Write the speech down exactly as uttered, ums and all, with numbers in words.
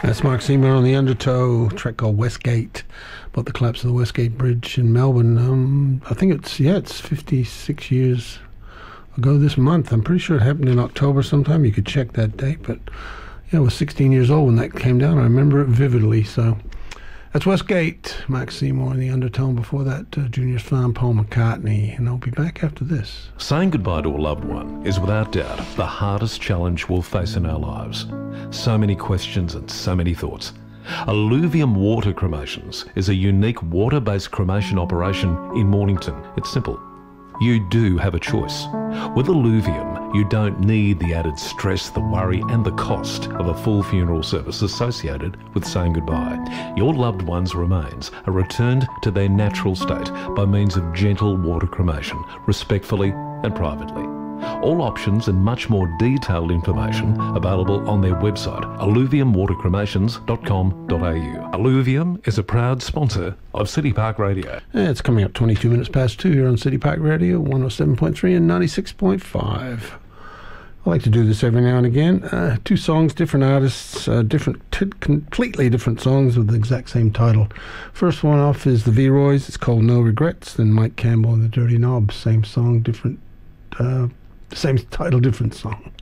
That's Mark Seymour on the Undertow, track called Westgate, about the collapse of the Westgate Bridge in Melbourne. Um, I think it's, yeah, it's fifty-six years ago this month. I'm pretty sure it happened in October sometime. You could check that date, but yeah, I was sixteen years old when that came down. I remember it vividly. So that's Westgate, Mark Seymour in the Undertow. Before that, uh, Junior's Farm, Paul McCartney. And I'll be back after this. Saying goodbye to a loved one is without doubt the hardest challenge we'll face in our lives. So many questions and so many thoughts. Alluvium Water Cremations is a unique water-based cremation operation in Mornington. It's simple. You do have a choice. With Alluvium, you don't need the added stress, the worry and the cost of a full funeral service associated with saying goodbye. Your loved one's remains are returned to their natural state by means of gentle water cremation, respectfully and privately. All options and much more detailed information available on their website, alluvium water cremations dot com dot a u. Alluvium is a proud sponsor of City Park Radio. Yeah, it's coming up twenty-two minutes past two here on City Park Radio, one oh seven point three and ninety-six point five. I like to do this every now and again. Uh, two songs, different artists, uh, different, t- completely different songs with the exact same title. First one off is the V-Roys. It's called No Regrets. Then Mike Campbell and the Dirty Knobs. Same song, different, uh, same title, different song.